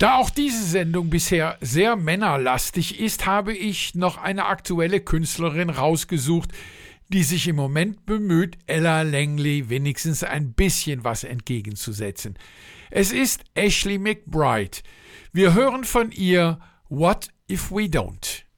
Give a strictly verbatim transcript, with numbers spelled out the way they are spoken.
Da auch diese Sendung bisher sehr männerlastig ist, habe ich noch eine aktuelle Künstlerin rausgesucht, die sich im Moment bemüht, Ella Langley wenigstens ein bisschen was entgegenzusetzen. Es ist Ashley McBryde. Wir hören von ihr What If We Don't?